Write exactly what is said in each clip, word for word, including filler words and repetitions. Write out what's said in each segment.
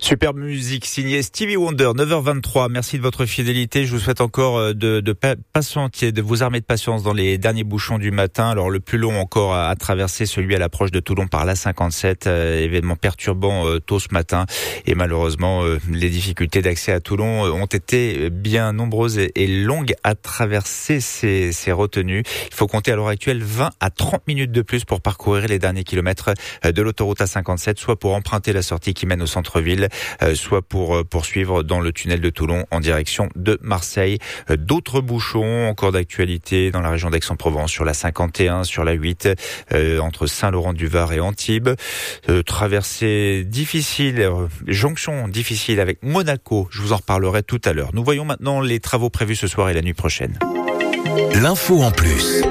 Superbe musique signée Stevie Wonder, neuf heures vingt-trois. Merci de votre fidélité. Je vous souhaite encore de, de patienter, de vous armer de patience dans les derniers bouchons du matin. Alors le plus long encore à, à traverser, celui à l'approche de Toulon par l'A cinquante-sept, euh, événement perturbant euh, tôt ce matin. Et malheureusement, euh, les difficultés d'accès à Toulon euh, ont été bien nombreuses et, et longues à traverser ces, ces retenues. Il faut compter à l'heure actuelle vingt à trente minutes de plus pour parcourir les derniers kilomètres de l'autoroute A cinquante-sept, soit pour emprunter la sortie qui mène au centre-ville, Euh, soit pour euh, poursuivre dans le tunnel de Toulon en direction de Marseille. Euh, d'autres bouchons encore d'actualité dans la région d'Aix-en-Provence sur la cinquante et un, sur la huit, euh, entre Saint-Laurent-du-Var et Antibes. Euh, traversée difficile, euh, jonction difficile avec Monaco. Je vous en reparlerai tout à l'heure. Nous voyons maintenant les travaux prévus ce soir et la nuit prochaine. L'info en plus.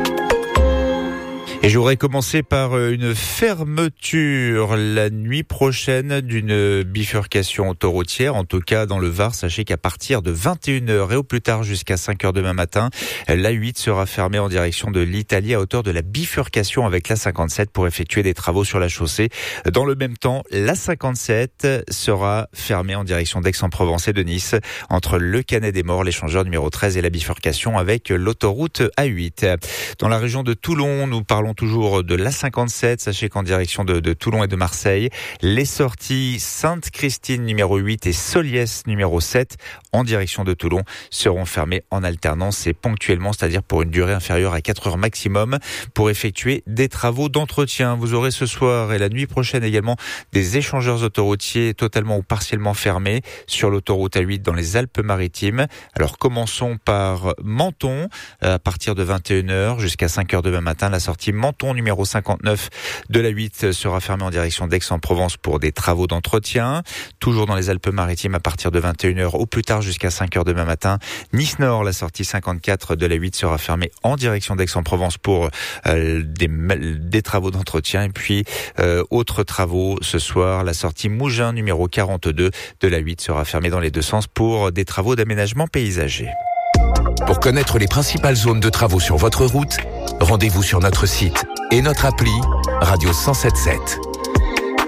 Et je voudrais commencer par une fermeture la nuit prochaine d'une bifurcation autoroutière, en tout cas dans le Var. Sachez qu'à partir de vingt et une heures et au plus tard jusqu'à cinq heures demain matin, l'A huit sera fermée en direction de l'Italie à hauteur de la bifurcation avec l'A cinquante-sept pour effectuer des travaux sur la chaussée. Dans le même temps, l'A cinquante-sept sera fermée en direction d'Aix-en-Provence et de Nice entre le Canet des Morts, l'échangeur numéro treize et la bifurcation avec l'autoroute A huit. Dans la région de Toulon, nous parlons toujours de l'A cinquante-sept. Sachez qu'en direction de, de Toulon et de Marseille, les sorties Sainte-Christine numéro huit et Soliès numéro sept en direction de Toulon seront fermées en alternance et ponctuellement, c'est-à-dire pour une durée inférieure à quatre heures maximum pour effectuer des travaux d'entretien. Vous aurez ce soir et la nuit prochaine également des échangeurs autoroutiers totalement ou partiellement fermés sur l'autoroute A huit dans les Alpes-Maritimes. Alors commençons par Menton à partir de vingt et une heures jusqu'à cinq heures demain matin. La sortie Menton numéro cinquante-neuf de l'A huit sera fermée en direction d'Aix-en-Provence pour des travaux d'entretien. Toujours dans les Alpes-Maritimes à partir de vingt et une heures au plus tard jusqu'à cinq heures demain matin. Nice-Nord, la sortie cinquante-quatre de l'A huit sera fermée en direction d'Aix-en-Provence pour euh, des, des travaux d'entretien. Et puis, euh, autres travaux ce soir, la sortie Mougins numéro quarante-deux de l'A huit sera fermée dans les deux sens pour des travaux d'aménagement paysager. Pour connaître les principales zones de travaux sur votre route, rendez-vous sur notre site et notre appli Radio cent sept sept.